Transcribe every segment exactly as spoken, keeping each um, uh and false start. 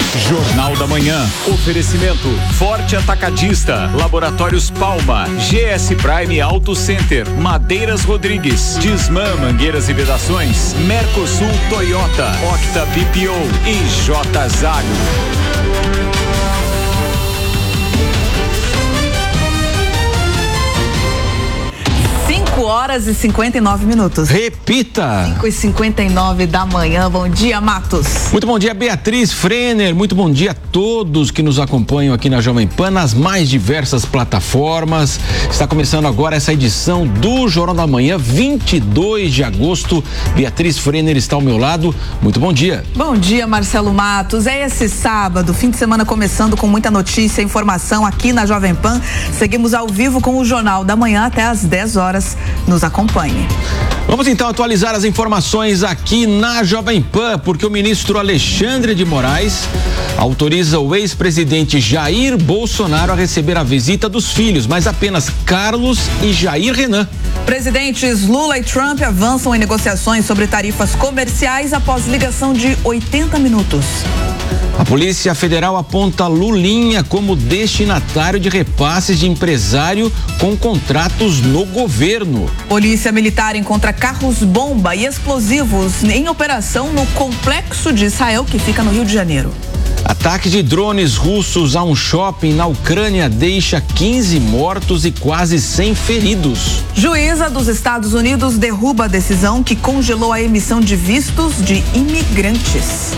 Jornal da Manhã. Oferecimento Forte Atacadista, Laboratórios Palma, G S Prime Auto Center, Madeiras Rodrigues, Disman Mangueiras e Vedações, Mercosul Toyota, Octa B P O e J Zago. cinco horas e cinquenta e nove minutos. Repita. cinco e cinquenta e nove da manhã. Bom dia, Matos. Muito bom dia, Beatriz Frenner. Muito bom dia a todos que nos acompanham aqui na Jovem Pan, nas mais diversas plataformas. Está começando agora essa edição do Jornal da Manhã, vinte e dois de agosto. Beatriz Frenner está ao meu lado. Muito bom dia. Bom dia, Marcelo Matos. É esse sábado, fim de semana começando com muita notícia e informação aqui na Jovem Pan. Seguimos ao vivo com o Jornal da Manhã até às dez horas. Nos acompanhe. Vamos então atualizar as informações aqui na Jovem Pan, porque o ministro Alexandre de Moraes autoriza o ex-presidente Jair Bolsonaro a receber a visita dos filhos, mas apenas Carlos e Jair Renan. Presidentes Lula e Trump avançam em negociações sobre tarifas comerciais após ligação de oitenta minutos. A Polícia Federal aponta Lulinha como destinatário de repasses de empresário com contratos no governo. Polícia Militar encontra carros-bomba e explosivos em operação no Complexo de Israel, que fica no Rio de Janeiro. Ataque de drones russos a um shopping na Ucrânia deixa quinze mortos e quase cem feridos. Juíza dos Estados Unidos derruba a decisão que congelou a emissão de vistos de imigrantes.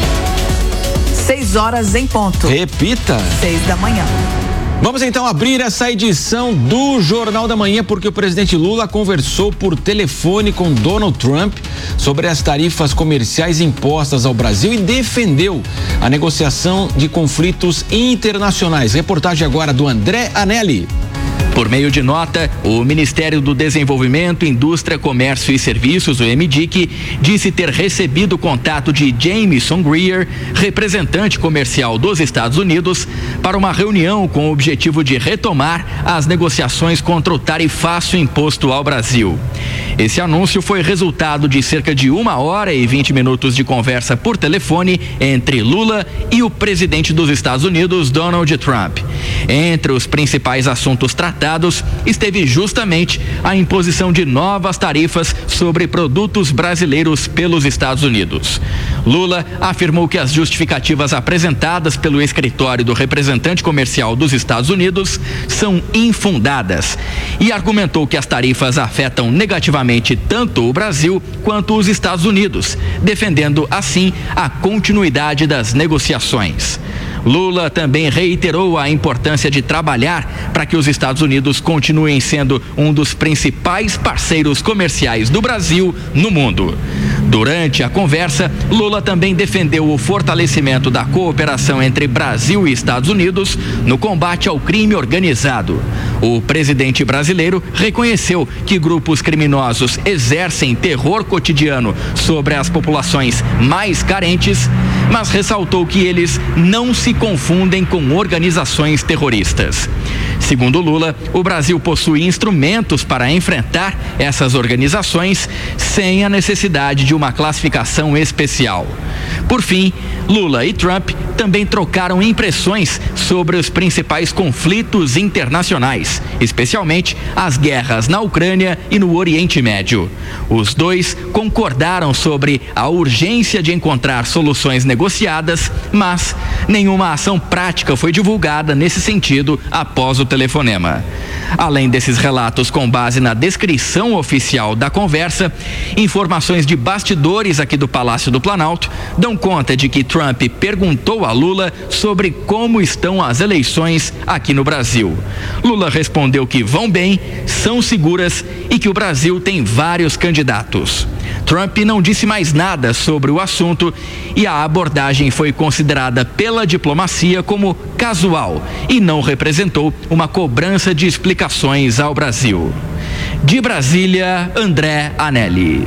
Seis horas em ponto. Repita. Seis da manhã. Vamos então abrir essa edição do Jornal da Manhã, porque o presidente Lula conversou por telefone com Donald Trump sobre as tarifas comerciais impostas ao Brasil e defendeu a negociação de conflitos internacionais. Reportagem agora do André Anelli. Por meio de nota, o Ministério do Desenvolvimento, Indústria, Comércio e Serviços, o M D I C, disse ter recebido o contato de Jamieson Greer, representante comercial dos Estados Unidos, para uma reunião com o objetivo de retomar as negociações contra o tarifaço imposto ao Brasil. Esse anúncio foi resultado de cerca de uma hora e vinte minutos de conversa por telefone entre Lula e o presidente dos Estados Unidos, Donald Trump. Entre os principais assuntos tratados esteve justamente a imposição de novas tarifas sobre produtos brasileiros pelos Estados Unidos. Lula afirmou que as justificativas apresentadas pelo escritório do representante comercial dos Estados Unidos são infundadas e argumentou que as tarifas afetam negativamente tanto o Brasil quanto os Estados Unidos, defendendo assim a continuidade das negociações. Lula também reiterou a importância de trabalhar para que os Estados Unidos continuem sendo um dos principais parceiros comerciais do Brasil no mundo. Durante a conversa, Lula também defendeu o fortalecimento da cooperação entre Brasil e Estados Unidos no combate ao crime organizado. O presidente brasileiro reconheceu que grupos criminosos exercem terror cotidiano sobre as populações mais carentes, mas ressaltou que eles não se confundem com organizações terroristas. Segundo Lula, o Brasil possui instrumentos para enfrentar essas organizações sem a necessidade de uma classificação especial. Por fim, Lula e Trump também trocaram impressões sobre os principais conflitos internacionais, especialmente as guerras na Ucrânia e no Oriente Médio. Os dois concordaram sobre a urgência de encontrar soluções negociadas, mas nenhuma ação prática foi divulgada nesse sentido após o telefonema. Além desses relatos com base na descrição oficial da conversa, informações de bastidores aqui do Palácio do Planalto dão conta de que Trump perguntou a Lula sobre como estão as eleições aqui no Brasil. Lula respondeu que vão bem, são seguras e que o Brasil tem vários candidatos. Trump não disse mais nada sobre o assunto e a abordagem foi considerada pela diplomacia como casual e não representou uma cobrança de explicações ao Brasil. De Brasília, André Anelli.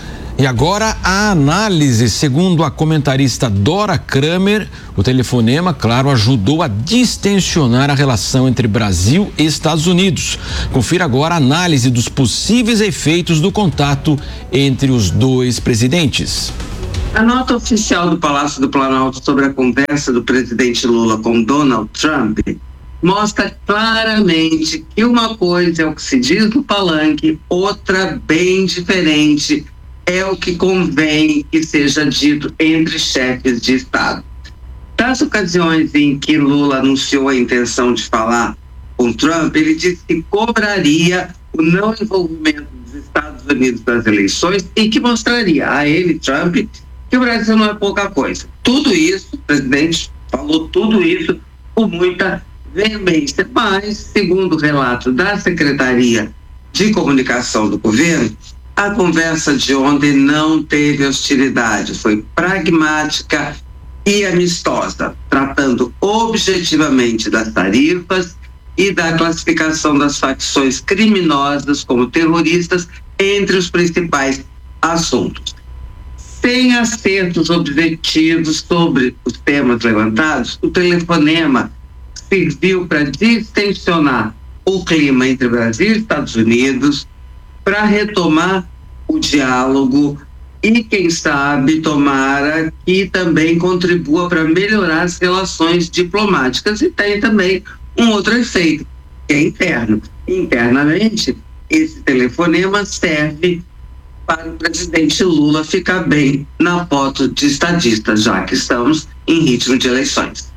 E agora a análise. Segundo a comentarista Dora Kramer, o telefonema, claro, ajudou a distensionar a relação entre Brasil e Estados Unidos. Confira agora a análise dos possíveis efeitos do contato entre os dois presidentes. A nota oficial do Palácio do Planalto sobre a conversa do presidente Lula com Donald Trump mostra claramente que uma coisa é o que se diz no palanque, outra bem diferente é o que convém que seja dito entre chefes de Estado. Das ocasiões em que Lula anunciou a intenção de falar com Trump, ele disse que cobraria o não envolvimento dos Estados Unidos nas eleições e que mostraria a ele, Trump, que o Brasil não é pouca coisa. Tudo isso, o presidente falou tudo isso com muita veemência, mas, segundo o relato da Secretaria de Comunicação do governo, a conversa de ontem não teve hostilidade, foi pragmática e amistosa, tratando objetivamente das tarifas e da classificação das facções criminosas como terroristas entre os principais assuntos. Sem acertos objetivos sobre os temas levantados, o telefonema serviu para distensionar o clima entre Brasil e Estados Unidos, para retomar o diálogo e, quem sabe, tomara que também contribua para melhorar as relações diplomáticas. E tem também um outro efeito, que é interno. Internamente, esse telefonema serve para o presidente Lula ficar bem na foto de estadista, já que estamos em ritmo de eleições.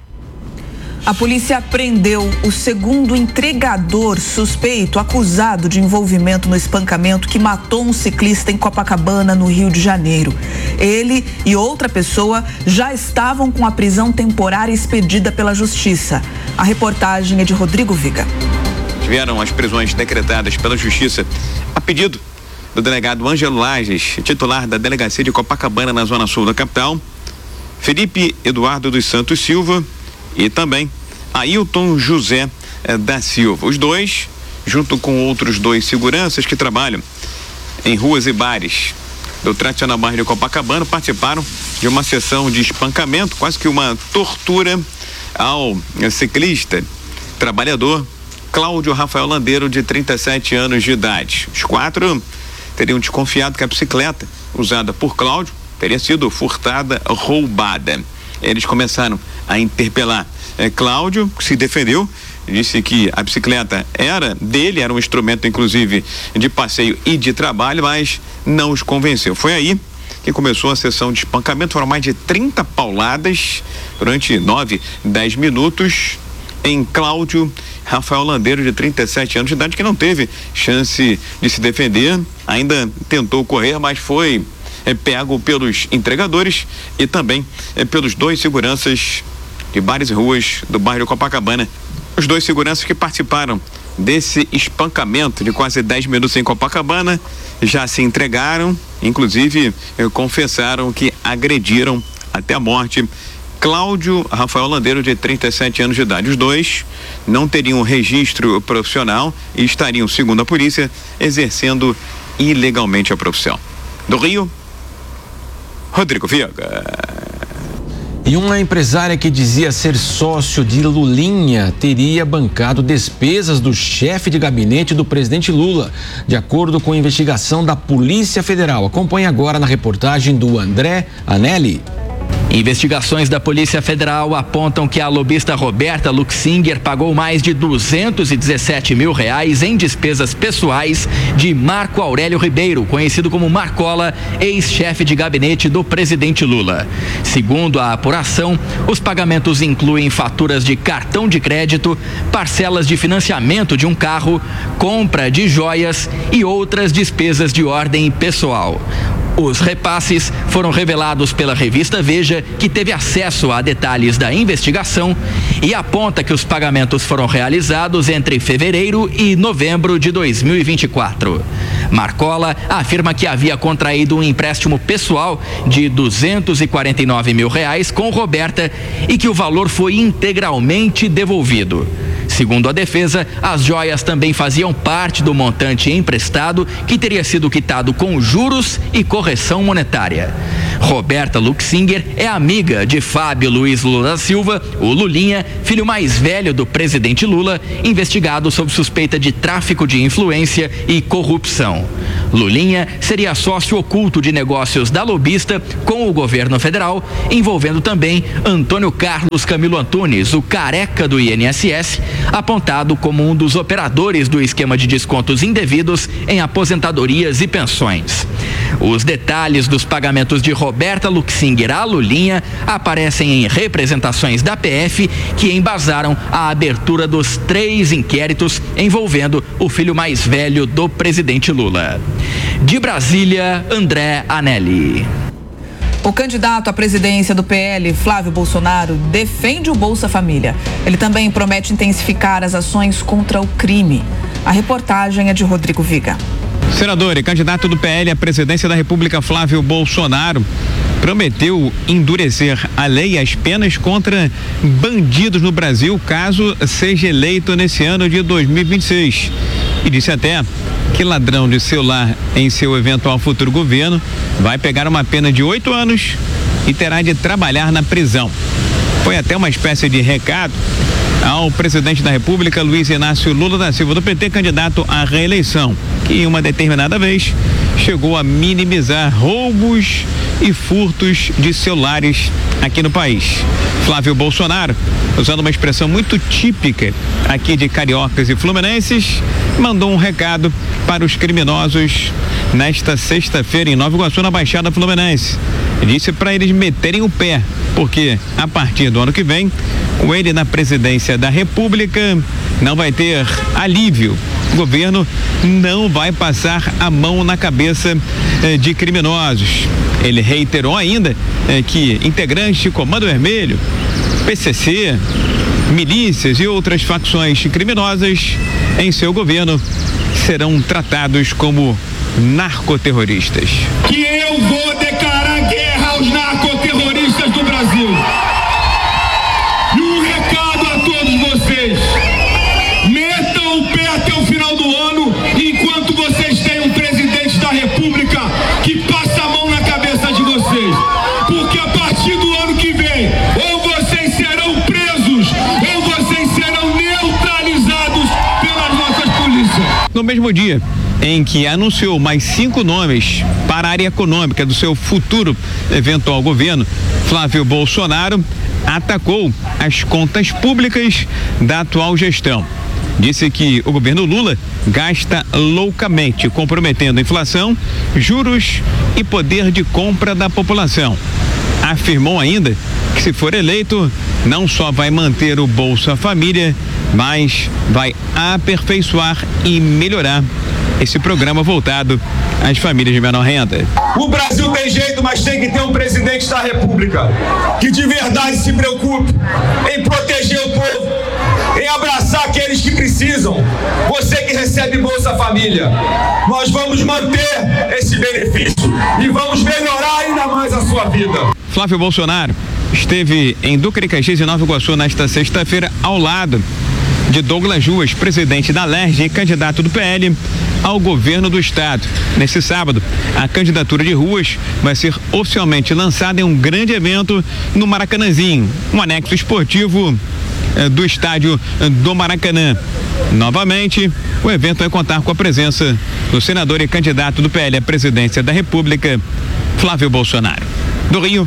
A polícia prendeu o segundo entregador suspeito acusado de envolvimento no espancamento que matou um ciclista em Copacabana, no Rio de Janeiro. Ele e outra pessoa já estavam com a prisão temporária expedida pela Justiça. A reportagem é de Rodrigo Viga. Tiveram as prisões decretadas pela Justiça a pedido do delegado Ângelo Lages, titular da Delegacia de Copacabana, na Zona Sul da capital, Felipe Eduardo dos Santos Silva e também Ailton José eh, da Silva. Os dois, junto com outros dois seguranças que trabalham em ruas e bares do tradicional bairro de Copacabana, participaram de uma sessão de espancamento, quase que uma tortura ao ciclista trabalhador Cláudio Rafael Landeiro, de trinta e sete anos de idade. Os quatro teriam desconfiado que a bicicleta usada por Cláudio teria sido furtada, roubada. Eles começaram a interpelar é, Cláudio, que se defendeu, disse que a bicicleta era dele, era um instrumento inclusive de passeio e de trabalho, mas não os convenceu. Foi aí que começou a sessão de espancamento. Foram mais de trinta pauladas durante nove, dez minutos em Cláudio Rafael Landeiro, de trinta e sete anos de idade, que não teve chance de se defender, ainda tentou correr, mas foi é, pego pelos entregadores e também é, pelos dois seguranças de bares e ruas do bairro Copacabana. Os dois seguranças que participaram desse espancamento de quase dez minutos em Copacabana já se entregaram, inclusive eh, confessaram que agrediram até a morte Cláudio Rafael Landeiro, de trinta e sete anos de idade. Os dois não teriam registro profissional e estariam, segundo a polícia, exercendo ilegalmente a profissão. Do Rio, Rodrigo Viega. E uma empresária que dizia ser sócio de Lulinha teria bancado despesas do chefe de gabinete do presidente Lula, de acordo com a investigação da Polícia Federal. Acompanhe agora na reportagem do André Anelli. Investigações da Polícia Federal apontam que a lobista Roberta Luxinger pagou mais de duzentos e dezessete mil reais em despesas pessoais de Marco Aurélio Ribeiro, conhecido como Marcola, ex-chefe de gabinete do presidente Lula. Segundo a apuração, os pagamentos incluem faturas de cartão de crédito, parcelas de financiamento de um carro, compra de joias e outras despesas de ordem pessoal. Os repasses foram revelados pela revista Veja, que teve acesso a detalhes da investigação e aponta que os pagamentos foram realizados entre fevereiro e novembro de dois mil e vinte e quatro. Marcola afirma que havia contraído um empréstimo pessoal de duzentos e quarenta e nove mil reais com Roberta e que o valor foi integralmente devolvido. Segundo a defesa, as joias também faziam parte do montante emprestado, que teria sido quitado com juros e correção monetária. Roberta Luxinger é amiga de Fábio Luiz Lula da Silva, o Lulinha, filho mais velho do presidente Lula, investigado sob suspeita de tráfico de influência e corrupção. Lulinha seria sócio oculto de negócios da lobista com o governo federal, envolvendo também Antônio Carlos Camilo Antunes, o careca do I N S S, apontado como um dos operadores do esquema de descontos indevidos em aposentadorias e pensões. Os detalhes dos pagamentos de Roberta Luxinger à Lulinha aparecem em representações da P F que embasaram a abertura dos três inquéritos envolvendo o filho mais velho do presidente Lula. De Brasília, André Anelli. O candidato à presidência do P L, Flávio Bolsonaro, defende o Bolsa Família. Ele também promete intensificar as ações contra o crime. A reportagem é de Rodrigo Viga. Senador e candidato do P L à presidência da República, Flávio Bolsonaro, prometeu endurecer a lei e as penas contra bandidos no Brasil caso seja eleito nesse ano de dois mil e vinte e seis. E disse até que ladrão de celular em seu eventual futuro governo vai pegar uma pena de oito anos e terá de trabalhar na prisão. Foi até uma espécie de recado ao presidente da República, Luiz Inácio Lula da Silva, do P T, candidato à reeleição, que uma determinada vez chegou a minimizar roubos e furtos de celulares aqui no país. Flávio Bolsonaro, usando uma expressão muito típica aqui de cariocas e fluminenses, mandou um recado para os criminosos nesta sexta-feira em Nova Iguaçu, na Baixada Fluminense. Disse para eles meterem o pé, porque a partir do ano que vem, com ele na presidência da República, não vai ter alívio. O governo não vai passar a mão na cabeça eh, de criminosos. Ele reiterou ainda eh, que integrantes de Comando Vermelho, P C C, milícias e outras facções criminosas em seu governo serão tratados como narcoterroristas. Que eu vou declarar guerra aos narcoterroristas do Brasil. E um recado a todos vocês: metam o pé até o final do ano, enquanto vocês têm um presidente da República que passa a mão na cabeça de vocês. Porque a partir do ano que vem, ou vocês serão presos, ou vocês serão neutralizados pelas nossas polícias. No mesmo dia em que anunciou mais cinco nomes para a área econômica do seu futuro eventual governo, Flávio Bolsonaro atacou as contas públicas da atual gestão. Disse que o governo Lula gasta loucamente, comprometendo a inflação, juros e poder de compra da população. Afirmou ainda que, se for eleito, não só vai manter o Bolsa Família, mas vai aperfeiçoar e melhorar esse programa voltado às famílias de menor renda. O Brasil tem jeito, mas tem que ter um presidente da República que de verdade se preocupe em proteger o povo, em abraçar aqueles que precisam. Você que recebe Bolsa Família, nós vamos manter esse benefício e vamos melhorar ainda mais a sua vida. Flávio Bolsonaro esteve em Duque de Caxias e Nova Iguaçu nesta sexta-feira ao lado de Douglas Ruas, presidente da L E R J e candidato do P L ao governo do estado. Nesse sábado, a candidatura de Ruas vai ser oficialmente lançada em um grande evento no Maracanãzinho, um anexo esportivo eh, do estádio eh, do Maracanã. Novamente, o evento vai contar com a presença do senador e candidato do P L à presidência da República, Flávio Bolsonaro. Do Rio,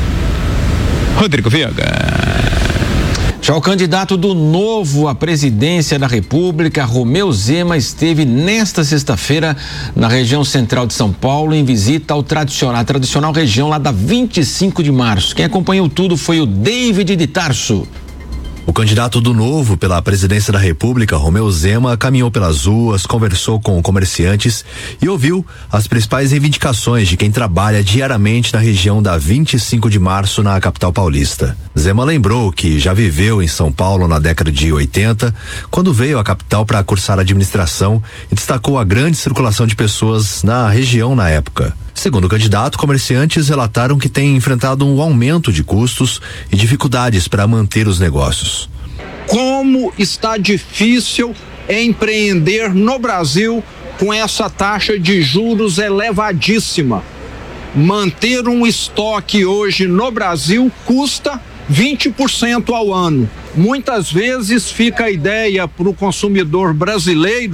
Rodrigo Viga. Já o candidato do Novo à presidência da República, Romeu Zema, esteve nesta sexta-feira na região central de São Paulo em visita ao tradicional, a tradicional região lá da vinte e cinco de março. Quem acompanhou tudo foi o David de Tarso. O candidato do Novo pela presidência da República, Romeu Zema, caminhou pelas ruas, conversou com comerciantes e ouviu as principais reivindicações de quem trabalha diariamente na região da vinte e cinco de março, na capital paulista. Zema lembrou que já viveu em São Paulo na década de oitenta, quando veio à capital para cursar administração, e destacou a grande circulação de pessoas na região na época. Segundo o candidato, comerciantes relataram que têm enfrentado um aumento de custos e dificuldades para manter os negócios. Como está difícil empreender no Brasil com essa taxa de juros elevadíssima. Manter um estoque hoje no Brasil custa vinte por cento ao ano. Muitas vezes fica a ideia para o consumidor brasileiro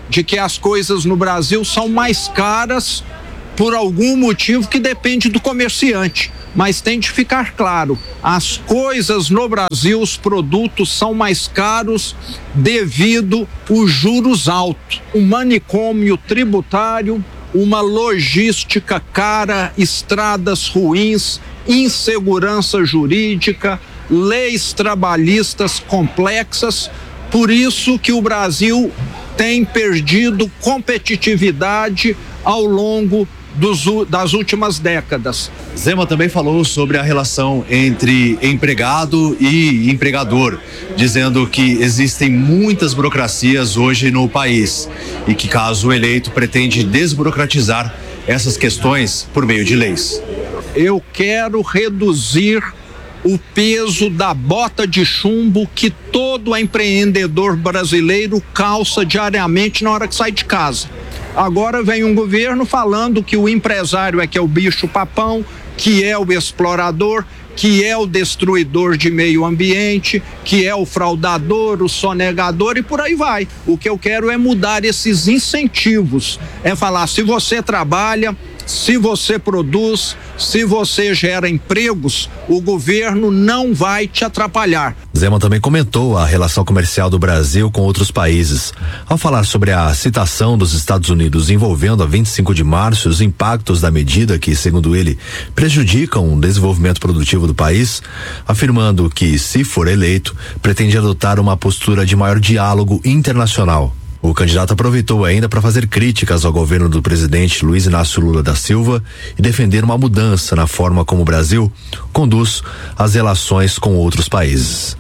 de que as coisas no Brasil são mais caras por algum motivo que depende do comerciante. Mas tem de ficar claro, as coisas no Brasil, os produtos são mais caros devido aos juros altos, o manicômio tributário, uma logística cara, estradas ruins, insegurança jurídica, leis trabalhistas complexas. Por isso que o Brasil tem perdido competitividade ao longo dos, das últimas décadas. Zema também falou sobre a relação entre empregado e empregador, dizendo que existem muitas burocracias hoje no país e que, caso eleito, pretende desburocratizar essas questões por meio de leis. Eu quero reduzir o peso da bota de chumbo que todo empreendedor brasileiro calça diariamente na hora que sai de casa. Agora vem um governo falando que o empresário é que é o bicho papão, que é o explorador, que é o destruidor de meio ambiente, que é o fraudador, o sonegador e por aí vai. O que eu quero é mudar esses incentivos, é falar, se você trabalha, se você produz, se você gera empregos, o governo não vai te atrapalhar. Zema também comentou a relação comercial do Brasil com outros países. Ao falar sobre a citação dos Estados Unidos envolvendo a vinte e cinco de março, os impactos da medida que, segundo ele, prejudicam o desenvolvimento produtivo do país, afirmando que, se for eleito, pretende adotar uma postura de maior diálogo internacional. O candidato aproveitou ainda para fazer críticas ao governo do presidente Luiz Inácio Lula da Silva e defender uma mudança na forma como o Brasil conduz as relações com outros países.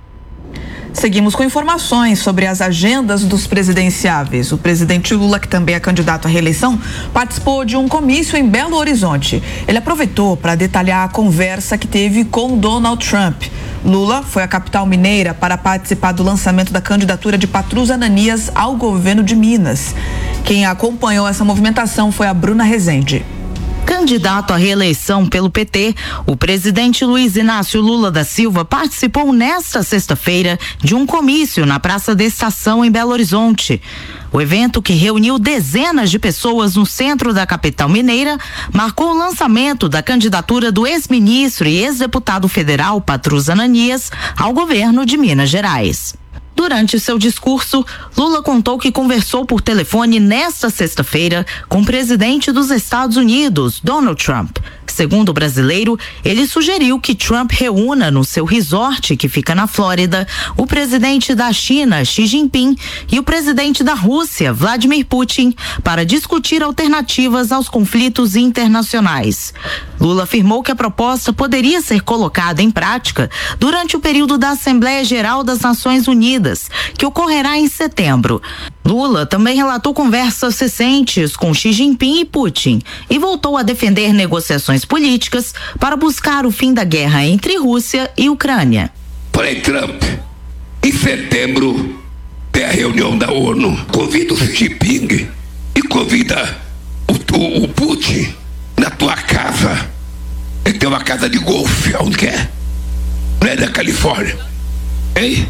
Seguimos com informações sobre as agendas dos presidenciáveis. O presidente Lula, que também é candidato à reeleição, participou de um comício em Belo Horizonte. Ele aproveitou para detalhar a conversa que teve com Donald Trump. Lula foi à capital mineira para participar do lançamento da candidatura de Patrus Ananias ao governo de Minas. Quem acompanhou essa movimentação foi a Bruna Rezende. Candidato à reeleição pelo P T, o presidente Luiz Inácio Lula da Silva participou nesta sexta-feira de um comício na Praça da Estação em Belo Horizonte. O evento, que reuniu dezenas de pessoas no centro da capital mineira, marcou o lançamento da candidatura do ex-ministro e ex-deputado federal Patrus Ananias ao governo de Minas Gerais. Durante seu discurso, Lula contou que conversou por telefone nesta sexta-feira com o presidente dos Estados Unidos, Donald Trump. Segundo o brasileiro, ele sugeriu que Trump reúna no seu resort, que fica na Flórida, o presidente da China, Xi Jinping, e o presidente da Rússia, Vladimir Putin, para discutir alternativas aos conflitos internacionais. Lula afirmou que a proposta poderia ser colocada em prática durante o período da Assembleia Geral das Nações Unidas, que ocorrerá em setembro. Lula também relatou conversas recentes com Xi Jinping e Putin e voltou a defender negociações políticas para buscar o fim da guerra entre Rússia e Ucrânia. Falei, Trump, em setembro tem a reunião da ONU, convida o Xi Jinping e convida o, o, o Putin na tua casa. Ele tem uma casa de golfe, onde que é? Não é da Califórnia, hein?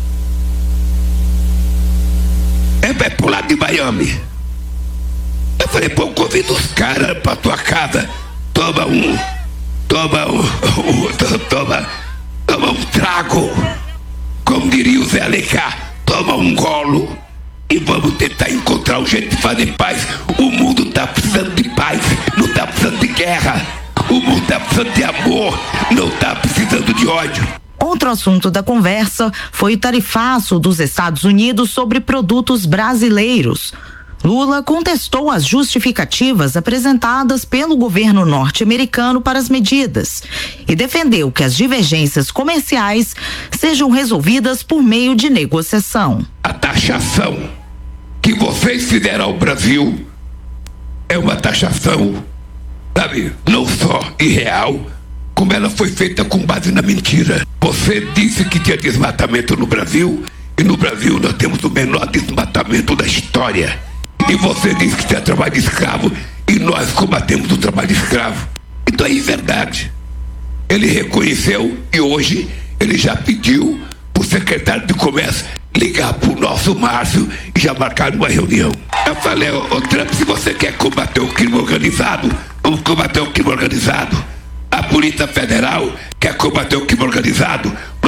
É, é pro lado de Miami. Eu falei, pô, convido os caras pra tua casa. Toma um, toma um, um toma, toma um trago. Como diria o Zé Alencar, toma um golo. E vamos tentar encontrar um jeito de fazer paz. O mundo tá precisando de paz, não tá precisando de guerra. O mundo tá precisando de amor, não tá precisando de ódio. Outro assunto da conversa foi o tarifaço dos Estados Unidos sobre produtos brasileiros. Lula contestou as justificativas apresentadas pelo governo norte-americano para as medidas e defendeu que as divergências comerciais sejam resolvidas por meio de negociação. A taxação que vocês fizeram ao Brasil é uma taxação, sabe, não só irreal, como ela foi feita com base na mentira. Você disse que tinha desmatamento no Brasil, e no Brasil nós temos o menor desmatamento da história. E você disse que tinha trabalho escravo, e nós combatemos o trabalho escravo. Então é verdade. Ele reconheceu e hoje ele já pediu para o secretário de Comércio ligar pro nosso Márcio e já marcar uma reunião. Eu falei, ô, ô Trump, se você quer combater o crime organizado, vamos combater o crime organizado. A Polícia Federal quer combater o crime organizado,